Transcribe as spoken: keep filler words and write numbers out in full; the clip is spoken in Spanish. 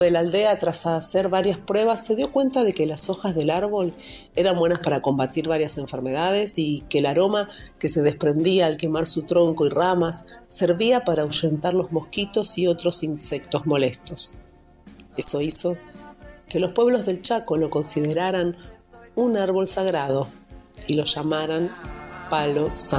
de la aldea, tras hacer varias pruebas, se dio cuenta de que las hojas del árbol eran buenas para combatir varias enfermedades y que el aroma que se desprendía al quemar su tronco y ramas servía para ahuyentar los mosquitos y otros insectos molestos. Eso hizo que los pueblos del Chaco lo consideraran un árbol sagrado y lo llamaran palo santo.